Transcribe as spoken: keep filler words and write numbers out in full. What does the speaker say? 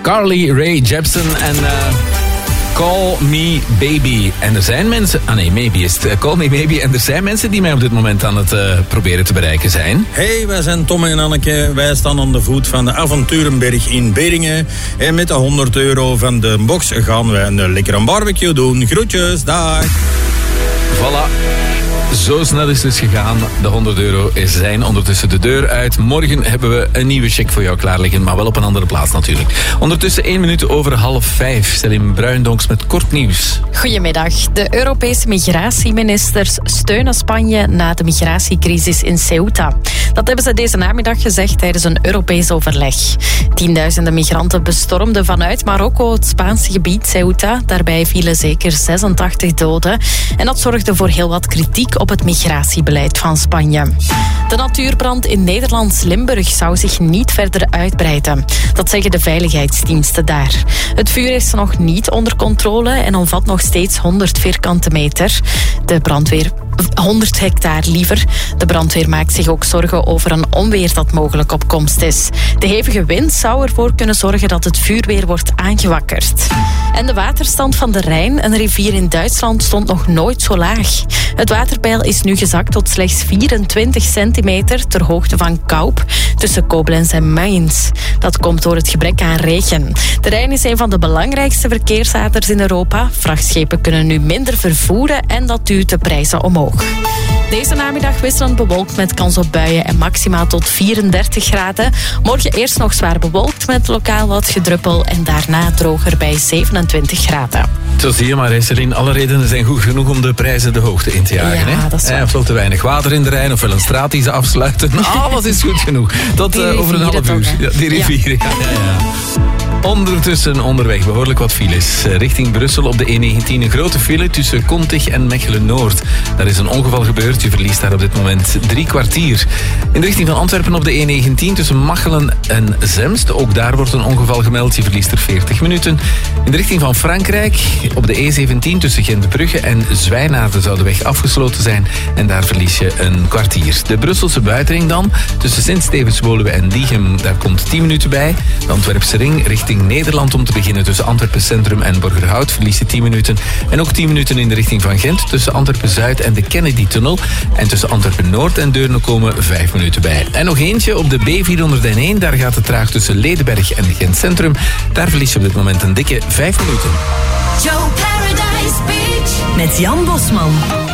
Carly Rae Jepsen en uh, Call Me Baby. En er zijn mensen... Ah nee, maybe is het. Uh, Call Me Baby. En er zijn mensen die mij op dit moment aan het uh, proberen te bereiken zijn. Hey, wij zijn Tom en Anneke. Wij staan aan de voet van de Avonturenberg in Beringen. En met de honderd euro van de box gaan wij een lekkere barbecue doen. Groetjes, dag. Voilà. Zo snel is het dus gegaan. De honderd euro zijn ondertussen de deur uit. Morgen hebben we een nieuwe check voor jou klaar liggen, maar wel op een andere plaats natuurlijk. Ondertussen één minuut over half vijf. Selim Bruindonks met kort nieuws. Goedemiddag. De Europese migratieministers steunen Spanje na de migratiecrisis in Ceuta. Dat hebben ze deze namiddag gezegd tijdens een Europees overleg. Tienduizenden migranten bestormden vanuit Marokko het Spaanse gebied Ceuta. Daarbij vielen zeker zesentachtig doden. En dat zorgde voor heel wat kritiek op het migratiebeleid van Spanje. De natuurbrand in Nederlands Limburg zou zich niet verder uitbreiden. Dat zeggen de veiligheidsdiensten daar. Het vuur is nog niet onder controle en omvat nog steeds honderd vierkante meter. De brandweer... honderd hectare liever. De brandweer maakt zich ook zorgen over een onweer dat mogelijk op komst is. De hevige wind zou ervoor kunnen zorgen dat het vuur weer wordt aangewakkerd. En de waterstand van de Rijn, een rivier in Duitsland, stond nog nooit zo laag. Het waterpeil is nu gezakt tot slechts vierentwintig centimeter ter hoogte van Kaup, tussen Koblenz en Mainz. Dat komt door het gebrek aan regen. De Rijn is een van de belangrijkste verkeersaders in Europa. Vrachtschepen kunnen nu minder vervoeren en dat duwt de prijzen omhoog. Deze namiddag wisselend bewolkt met kans op buien en maximaal tot vierendertig graden. Morgen eerst nog zwaar bewolkt met lokaal wat gedruppel en daarna droger bij zevenentwintig graden. Zo zie je maar, Celine, alle redenen zijn goed genoeg om de prijzen de hoogte in te jagen. Ja, hè? dat is waar. Ofwel te weinig water in de Rijn, ofwel een straat die ze afsluiten. Alles is goed genoeg. Tot uh, over een half uur. Ja, die rivieren. Ja. Ja, ja, ja. Ondertussen onderweg behoorlijk wat files. Richting Brussel op de E negentien een grote file tussen Kontig en Mechelen-Noord. Daar is een ongeval gebeurd. Je verliest daar op dit moment drie kwartier. In de richting van Antwerpen op de E negentien tussen Machelen en Zemst. Ook daar wordt een ongeval gemeld. Je verliest er veertig minuten. In de richting van Frankrijk op de E zeventien tussen Gent-Brugge en Zwijnaarden zou de weg afgesloten zijn. En daar verlies je een kwartier. De Brusselse buitenring dan tussen Sint-Stevens-Woluwe en Diegem. Daar komt tien minuten bij. De Antwerpse ring richting Nederland om te beginnen tussen Antwerpen Centrum en Borgerhout verlies je tien minuten. En ook tien minuten in de richting van Gent tussen Antwerpen Zuid en de Kennedy-tunnel. En tussen Antwerpen Noord en Deurne komen vijf minuten bij. En nog eentje op de B vierhonderdéén. Daar gaat het traag tussen Ledenberg en Gent Centrum. Daar verlies je op dit moment een dikke vijf minuten. Joe Paradise Beach met Jan Bosman.